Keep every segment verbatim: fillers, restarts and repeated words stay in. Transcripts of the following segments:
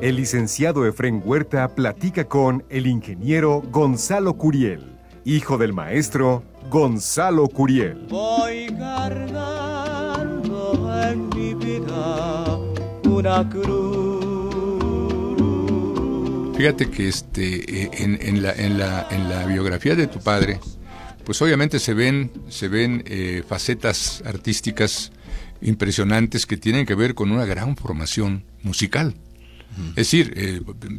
El licenciado Efrén Huerta platica con el ingeniero Gonzalo Curiel, hijo del maestro Gonzalo Curiel. Voy cargando en mi vida una cruz. Fíjate que este en, en la en la en la biografía de tu padre, pues obviamente se ven se ven eh, facetas artísticas impresionantes que tienen que ver con una gran formación musical. Uh-huh. Es decir, eh,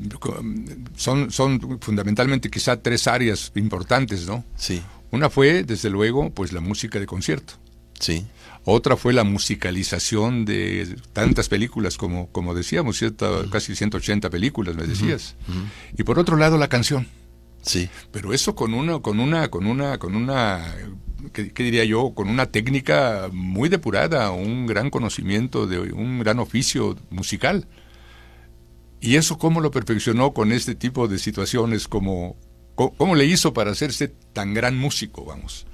son son fundamentalmente quizá tres áreas importantes, ¿no? Sí. Una fue, desde luego, pues la música de concierto. Sí. Otra fue la musicalización de tantas películas, como, como decíamos, cierta, uh-huh. casi ciento ochenta películas, me decías. Uh-huh. Y por otro lado, la canción. Sí. Pero eso con una, con una, con una, con una, ¿qué, qué diría yo? Con una técnica muy depurada, un gran conocimiento de un gran oficio musical. ¿Y eso cómo lo perfeccionó con este tipo de situaciones? Como, ¿Cómo le hizo para hacerse tan gran músico, vamos?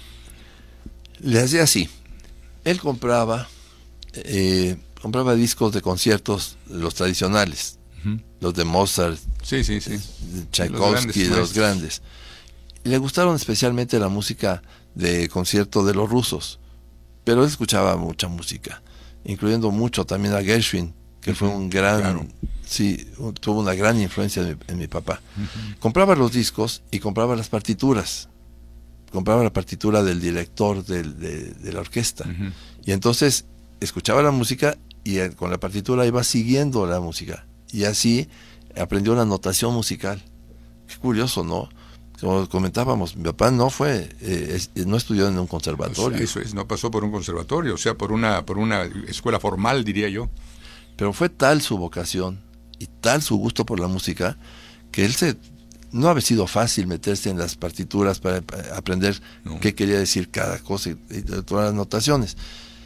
Le hacía así. Él compraba eh, compraba discos de conciertos, los tradicionales, uh-huh. los de Mozart, sí, sí, sí. de Tchaikovsky, de los grandes. Y le gustaron especialmente la música de concierto de los rusos, pero él escuchaba mucha música, incluyendo mucho también a Gershwin, que uh-huh. fue un gran, claro. sí, tuvo una gran influencia en mi, en mi papá. Uh-huh. Compraba los discos y compraba las partituras. compraba la partitura del director del, de, de la orquesta. Uh-huh. Y entonces escuchaba la música y él, con la partitura iba siguiendo la música. Y así aprendió la notación musical. Qué curioso, ¿no? Como comentábamos, mi papá no fue, eh, es, no estudió en un conservatorio. Pues eso es, no pasó por un conservatorio, o sea, por una, por una escuela formal, diría yo. Pero fue tal su vocación y tal su gusto por la música que él se... No había sido fácil meterse en las partituras para, para aprender no. qué quería decir cada cosa y, y todas las notaciones.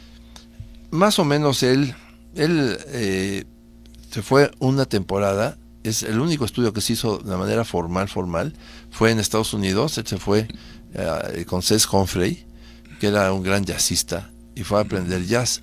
Más o menos él, él eh, se fue una temporada, es el único estudio que se hizo de manera formal, formal, fue en Estados Unidos. Él se fue eh, con Cés Humphrey, que era un gran jazzista, y fue a aprender jazz.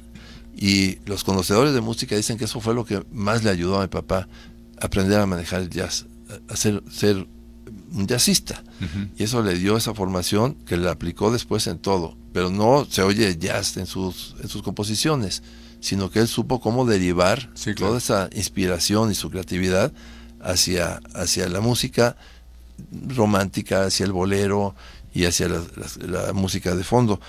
Y los conocedores de música dicen que eso fue lo que más le ayudó a mi papá a aprender a manejar el jazz, a ser, ser un jazzista. Uh-huh. Y eso le dio esa formación que le aplicó después en todo. Pero no se oye jazz en sus, en sus composiciones, sino que él supo cómo derivar sí, claro. toda esa inspiración y su creatividad hacia, hacia la música romántica, hacia el bolero y hacia la, la, la música de fondo.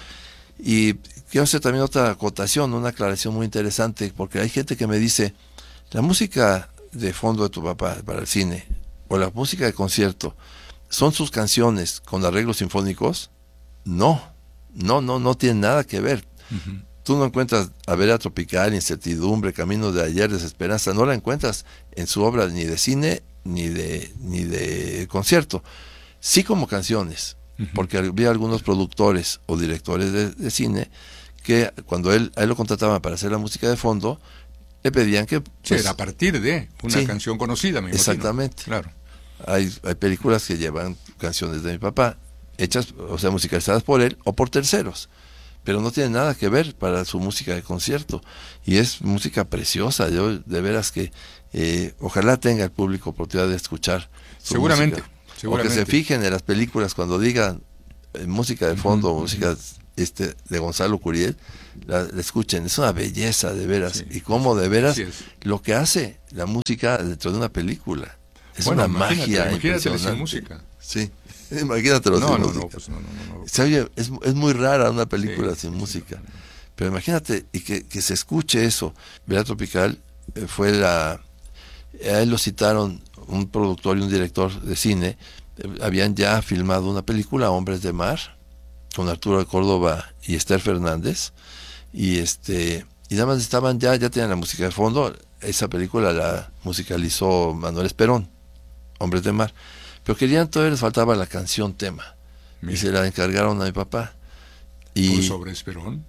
Y quiero hacer también otra acotación, una aclaración muy interesante, porque hay gente que me dice, la música de fondo de tu papá para el cine o la música de concierto son sus canciones con arreglos sinfónicos. No, no, no, no tiene nada que ver. Uh-huh. Tú no encuentras Avera Tropical, Incertidumbre, Caminos de Ayer, Desesperanza, no la encuentras en su obra ni de cine ni de ni de concierto. Sí como canciones, uh-huh. porque había algunos productores o directores de, de cine que cuando él, a él lo contrataban para hacer la música de fondo, le pedían que... Pues, sí, era a partir de una sí, canción conocida, me imagino. Exactamente. Claro. Hay, hay películas que llevan canciones de mi papá, hechas, o sea, musicalizadas por él o por terceros, pero no tiene nada que ver para su música de concierto. Y es música preciosa. Yo de veras que eh, ojalá tenga el público oportunidad de escuchar su seguramente, música. seguramente. O que se fijen en las películas cuando digan eh, música de fondo o uh-huh. música este, de Gonzalo Curiel, la, la escuchen. Es una belleza de veras. Sí. Y cómo de veras lo que hace la música dentro de una película. Es bueno, una magia imagínate sin música. Sí, imagínatelo no, sin no, música. No, pues no, no, no. Se oye, es, es muy rara una película sí, sin sí, música. Sí, pero imagínate, y que, que se escuche eso. Vera Tropical eh, fue la... A él lo citaron un productor y un director de cine. Eh, habían ya filmado una película, Hombres de Mar, con Arturo de Córdoba y Esther Fernández. Y este y nada más estaban ya, ya tenían la música de fondo. Esa película la musicalizó Manuel Esperón, Hombres de Mar, pero querían, todavía les faltaba la canción tema. Mira. Y se la encargaron a mi papá. Y ¿Por sobre Esperón?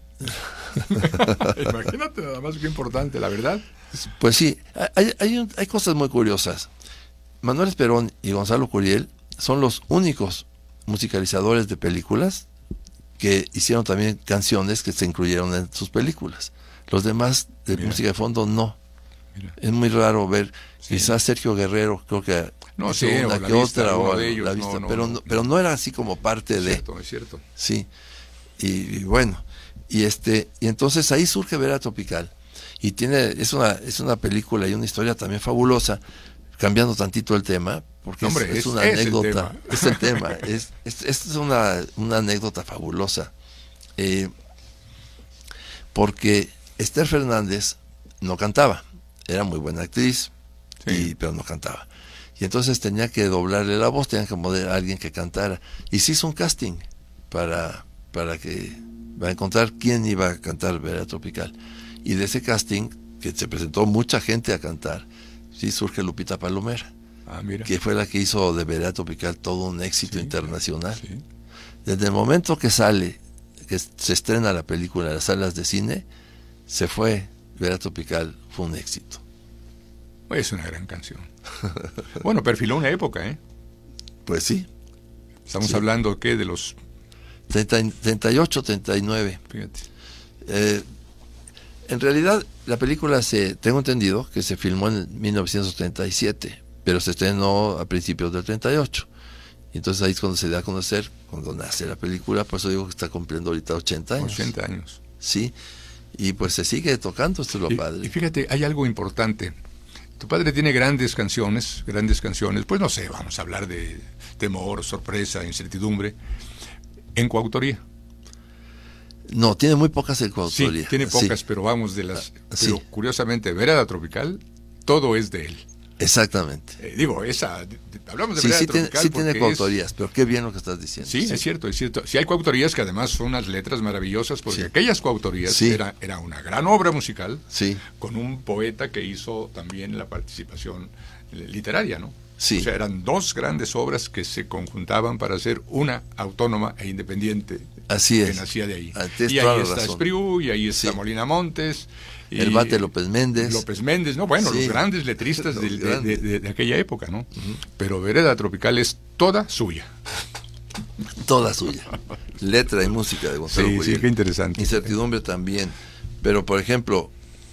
Imagínate nada más, qué importante, la verdad. Pues sí, hay, hay, hay cosas muy curiosas. Manuel Esperón y Gonzalo Curiel son los únicos musicalizadores de películas que hicieron también canciones que se incluyeron en sus películas. Los demás de Mira. música de fondo no. Mira. Es muy raro ver, Sí. quizás Sergio Guerrero, creo que No, hizo sí, una o la que vista, otra, alguno o de ellos, la no, vista, no, pero, no, no, pero no era así como parte Es de... cierto, es cierto. Sí, y, y bueno, y este y entonces ahí surge Vera Tropical, y tiene es una es una película y una historia también fabulosa, cambiando tantito el tema, porque No, hombre, es, es es- una es el anécdota, tema. es el tema, es, es, es una, una anécdota fabulosa, eh, porque Esther Fernández no cantaba, era muy buena actriz, Sí. y, pero no cantaba. Y entonces tenía que doblarle la voz, tenía que poner a alguien que cantara. Y se hizo un casting para, para que para encontrar quién iba a cantar Vera Tropical. Y de ese casting, que se presentó mucha gente a cantar, sí surge Lupita Palomera, Ah, mira. que fue la que hizo de Vera Tropical todo un éxito Sí, internacional. Sí. Desde el momento que sale, que se estrena la película en las salas de cine, se fue Vera Tropical, fue un éxito. Es una gran canción. Bueno, perfiló una época, ¿eh? Pues sí, Estamos Sí. hablando, ¿qué? De los... treinta, treinta y ocho, treinta y nueve. Fíjate. Eh, en realidad, la película, se tengo entendido que se filmó en mil novecientos treinta y siete, pero se estrenó a principios del treinta y ocho. Y entonces ahí es cuando se da a conocer, cuando nace la película, por eso digo que está cumpliendo ahorita ochenta años. ochenta años. Sí, y pues se sigue tocando, esto es lo Y, padre. y fíjate, hay algo importante. Tu padre tiene grandes canciones, grandes canciones, pues no sé, vamos a hablar de temor, sorpresa, incertidumbre, en coautoría. No, tiene muy pocas en Sí, coautoría. tiene pocas, Sí, pero vamos de las... Ah, sí. Pero curiosamente, Vereda Tropical, todo es de él. exactamente. Eh, digo, esa... de- de- hablamos de Sí, Vereda sí tiene, Tropical sí tiene porque es- coautorías, pero qué bien lo que estás diciendo. Sí, es cierto, es cierto. Sí hay coautorías que además son unas letras maravillosas, porque Sí. aquellas coautorías Sí. era, era una gran obra musical Sí, con un poeta que hizo también la participación eh, literaria, ¿no? Sí. O sea, eran dos grandes obras que se conjuntaban para hacer una autónoma e independiente así que es. nacía de ahí. Ah, tienes Y toda ahí la está razón. Espriu, y ahí está Sí. Molina Montes. Y El Bate López Méndez. López Méndez, no, bueno, Sí. los grandes letristas Los de, de- grandes. de- de- de aquella época, ¿no? Pero Vereda Tropical es toda suya. Toda suya. Letra y música de Gonzalo Sí, sí, Curiel. qué interesante. Incertidumbre también. Pero, por ejemplo,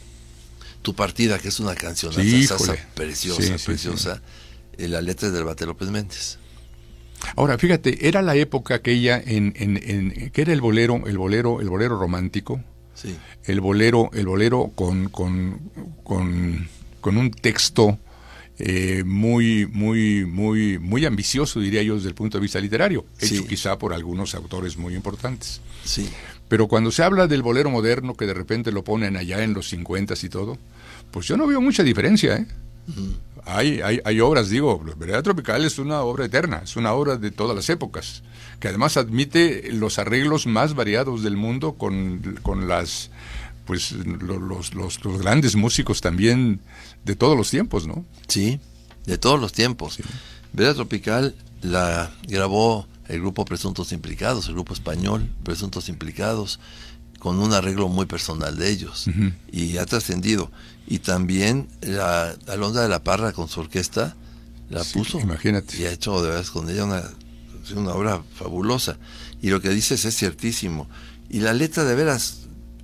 Tu Partida, que es una canción Sí, híjole. preciosa, Sí, sí, preciosa. eh, la letra es del Bate López Méndez. Ahora, fíjate, era la época aquella en, en, en que era el bolero, el bolero, el bolero romántico, Sí, el bolero, el bolero con, con, con, con un texto eh, muy, muy, muy, muy ambicioso, diría yo, desde el punto de vista literario, hecho Sí. quizá por algunos autores muy importantes. sí, Pero cuando se habla del bolero moderno, que de repente lo ponen allá en los cincuentas y todo, pues yo no veo mucha diferencia, ¿eh? Hay, hay, hay obras, digo, Vereda Tropical es una obra eterna, es una obra de todas las épocas, que además admite los arreglos más variados del mundo con, con las, pues, lo- los, los, los grandes músicos también de todos los tiempos, ¿no? sí, de todos los tiempos. Vera Tropical la grabó el grupo Presuntos Implicados, el grupo español Presuntos Implicados, con un arreglo muy personal de ellos. Ujú. Y ha trascendido. Y también la Alondra de la Parra con su orquesta la Sí, puso. imagínate. Y ha hecho de veras con ella una, una obra fabulosa. Y lo que dices es ciertísimo. Y la letra de veras,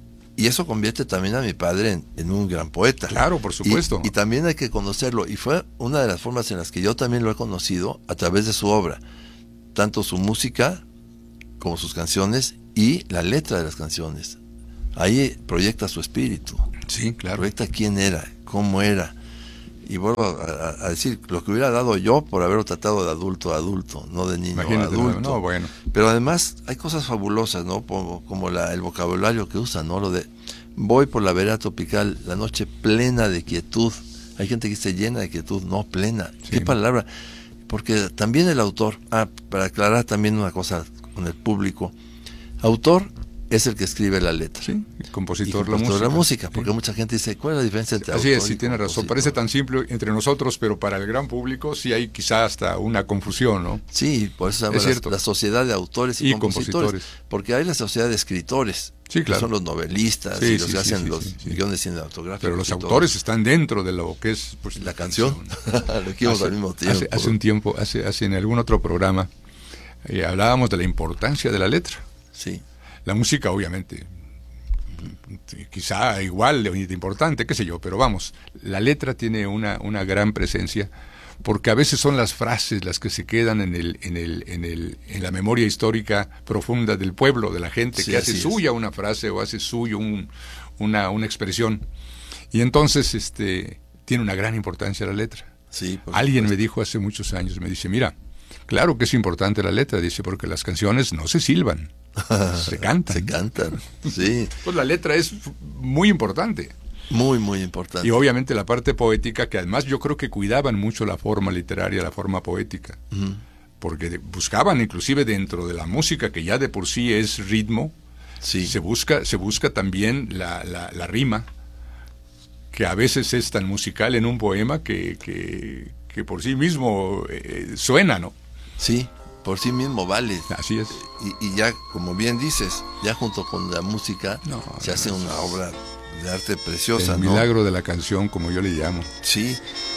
y eso convierte también a mi padre en, en un gran poeta. Claro, por supuesto. Y, y también hay que conocerlo. Y fue una de las formas en las que yo también lo he conocido a través de su obra. Tanto su música como sus canciones y la letra de las canciones. Ahí proyecta su espíritu. Sí, claro. Proyecta quién era, cómo era. Y vuelvo a, a decir, lo que hubiera dado yo por haberlo tratado de adulto a adulto, no de niño a Imagínate, adulto. no, bueno. Pero además hay cosas fabulosas, ¿no? Como, como la, el vocabulario que usa, ¿no? Lo de voy por la vereda tropical, la noche plena de quietud. Hay gente que dice llena de quietud, no plena. Sí. ¿Qué palabra? Porque también el autor, ah, para aclarar también una cosa con el público, autor es el que escribe la letra. Sí, el Y compositor, compositor la música. la música, porque Sí. mucha gente dice, ¿cuál es la diferencia entre Así autor es, sí y tiene razón. compositor? Parece tan simple entre nosotros, pero para el gran público sí hay quizá hasta una confusión, ¿no? Sí, por eso se llama Es la, cierto. la sociedad de autores y, Y compositores, compositores. porque hay la sociedad de escritores, Sí, que claro. son los novelistas Sí, y los sí, que sí, hacen sí, los sí, sí. guiones cinematográficos. Pero los y todo. autores están dentro de lo que es pues, La canción, lo dijimos hace, al mismo tiempo. Hace, hace un tiempo, hace, hace en algún otro programa, eh, hablábamos de la importancia de la letra. Sí, La música, obviamente, quizá igual de importante, qué sé yo, pero vamos, la letra tiene una, una gran presencia, porque a veces son las frases las que se quedan en el, en el, en el, en la memoria histórica profunda del pueblo, de la gente, Sí, que hace así suya es. una frase o hace suyo un, una, una expresión. Y entonces este, tiene una gran importancia la letra. Sí, por Alguien me supuesto. dijo hace muchos años, me dice, mira, claro que es importante la letra, dice, porque las canciones no se silban, se cantan. Se cantan, sí, Pues la letra es muy importante. muy, muy importante. Y obviamente la parte poética, que además yo creo que cuidaban mucho la forma literaria, la forma poética, Ujú. porque de- buscaban inclusive dentro de la música, que ya de por sí es ritmo, Sí, se busca, se busca también la, la, la rima, que a veces es tan musical en un poema que, que, que por sí mismo eh, suena, ¿no? sí, por sí mismo vale. Así es. Y, y ya, como bien dices, ya junto con la música No, se hace no, una obra de arte preciosa, El ¿no? milagro de la canción, como yo le llamo. Sí,